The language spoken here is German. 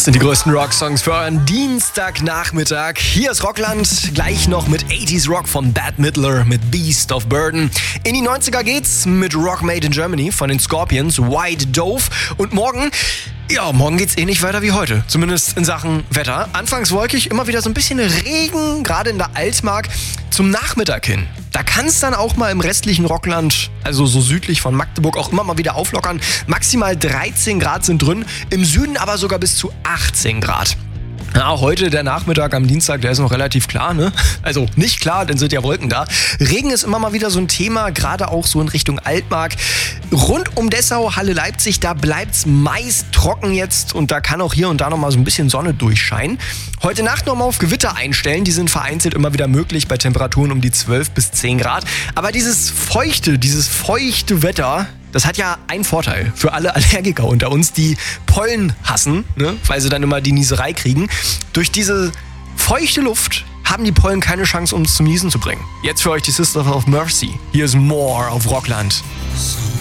sind die größten Rocksongs für euren Dienstagnachmittag. Hier ist Rockland, gleich noch mit 80s Rock von Bette Midler mit Beast of Burden. In die 90er geht's mit Rock Made in Germany von den Scorpions, White Dove. Und morgen geht's ähnlich weiter wie heute. Zumindest in Sachen Wetter. Anfangs wolkig, immer wieder so ein bisschen Regen, gerade in der Altmark. Zum Nachmittag hin. Da kann es dann auch mal im restlichen Rockland, also so südlich von Magdeburg, auch immer mal wieder auflockern. Maximal 13 Grad sind drin, im Süden aber sogar bis zu 18 Grad. Ja, heute der Nachmittag am Dienstag, der ist noch relativ klar, ne? Also nicht klar, denn sind ja Wolken da. Regen ist immer mal wieder so ein Thema, gerade auch so in Richtung Altmark. Rund um Dessau, Halle Leipzig, da bleibt's meist trocken jetzt und da kann auch hier und da noch mal so ein bisschen Sonne durchscheinen. Heute Nacht noch mal auf Gewitter einstellen, die sind vereinzelt immer wieder möglich bei Temperaturen um die 12 bis 10 Grad. Aber dieses feuchte Wetter, das hat ja einen Vorteil für alle Allergiker unter uns, die Pollen hassen, ne? Weil sie dann immer die Nieserei kriegen. Durch diese feuchte Luft haben die Pollen keine Chance, uns zum Niesen zu bringen. Jetzt für euch die Sisters of Mercy. Hier ist More auf Rockland.